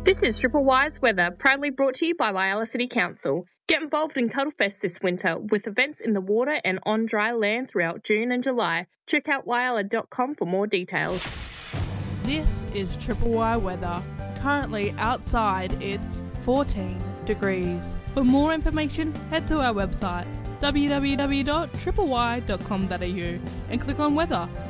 This is Triple Wise Weather, proudly brought to you by Whyalla City Council. Get involved in Cuddlefest this winter with events in the water and on dry land throughout June and July. Check out whyalla.com for more details. This is Triple Y Weather. Currently outside it's 14 degrees. For more information, head to our website www.tripley.com.au and click on weather.